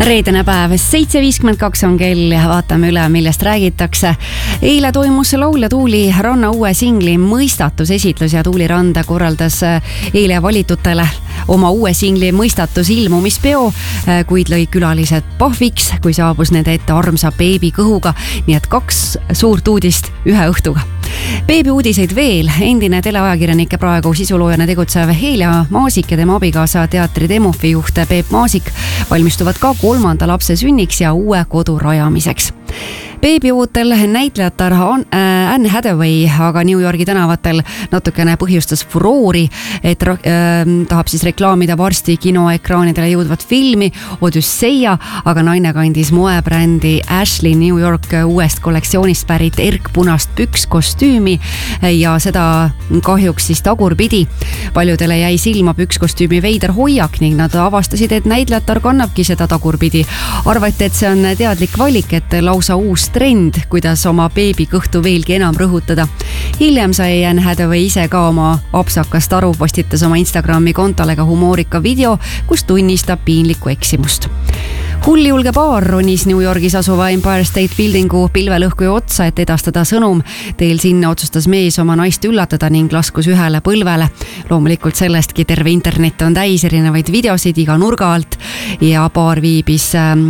Reedene päev, 7.52 on kell ja vaatame üle, millest räägitakse. Eile toimus Laulja Tuuli Ranna uue singli Mõistatus esitlus ja Tuuli Rand korraldas eile valitutele oma uue singli Mõistatus ilmumispeo, kuid lõi külalised pahviks, kui saabus nende ette armsa beebi kõhuga, nii et 2 suurt uudist ühe õhtuga. Beebi uudiseid veel, endine teleajakirjanik ja praegu sisuloojana tegutsev Helja Maasik ja tema abikaasa teatri Demofi juht Peep Maasik valmistuvad ka 3. lapse sünniks ja uue kodu rajamiseks. Beebi ootel näitlejatar Anne Hathaway aga New Yorgi tänavatel natukene põhjustas furoori, et tahab siis reklaamida varsti kinoekraanidele jõudvat filmi Odüsseia, aga naine kandis moebrändi Ashley New York uuest kollektsioonist pärit erkpunast pükskostüümi ja seda kahjuks siis tagurpidi. Paljudele jäi silma pükskostüümi veider hoiak ning nad avastasid, et näitlejatar kannabki seda tagurpidi. Arvati, et see on teadlik valik, et lausa uus trend, kuidas oma beebi kõhtu veelgi enam rõhutada. Hiljem sai Anne Hathaway ise ka oma apsakast aru, postitas oma Instagrami kontole ka humoorika video, kus tunnistab piinlikku eksimust. Hulljulge paar ronis New Yorgis asuva Empire State Buildingu pilvelõhkuja otsa, et edastada sõnum. Teel sinna otsustas mees oma naist üllatada ning laskus ühele põlvele. Loomulikult sellestki terve internet on täis erinevaid videosid iga nurga alt ja paar viibis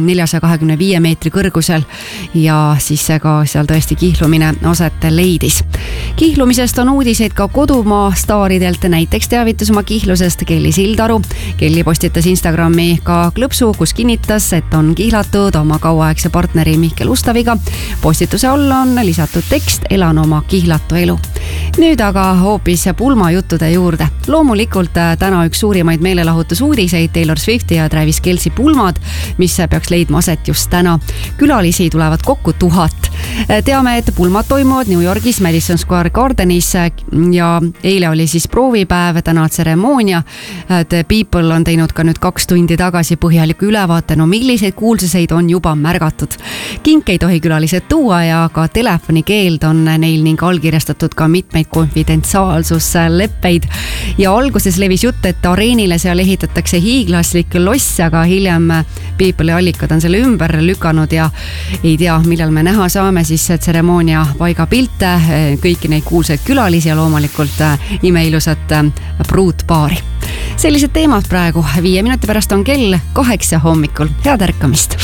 425 meetri kõrgusel ja siis ka seal tõesti kihlumine aset leidis. Kihlumisest on uudiseid ka kodumaa staaridelt, näiteks teavitas oma kihlusest Kelly Sildaru. Kelly postitas Instagrami ka klõpsu, kus kinnitas, et on kihlatud oma kauaaegse partneri Mihkel Ustaviga. Postituse all on lisatud tekst "Elan oma kihlatu elu". Nüüd aga hoopis pulmajuttude juurde. Loomulikult täna üks suurimaid meelelahutusuudiseid Taylor Swifti ja Travis Kelce pulmad, mis peaks leidma aset just täna. Külalisi tulevad kokku 1000. Teame, et pulmad toimuvad New Yorgis Madison Square Gardenis ja eile oli siis proovipäev, täna tseremoonia. The People on teinud ka nüüd 2 tundi tagasi põhjaliku ülevaate, no milliseid kuulsuseid on juba märgatud. Kinke ei tohi külalised tuua ja ka telefonikeeld on neil ning allkirjastatud ka mitmeid konfidentsiaalsusleppeid. Ja alguses levis jutt, et areenile seal ehitatakse hiiglaslik loss, aga hiljem People'i allikad on selle ümber lükanud ja ei tea, millal me näha saame siis tseremoonia paigapilte, kõiki neid kuulsaid külalisi ja loomulikult imeilusat pruutpaari. Sellised teemad praegu, 5 minuti pärast on kell 8 hommikul. Head ärkamist!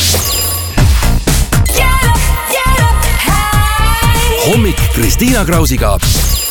Hommik Kristiina Krausiga.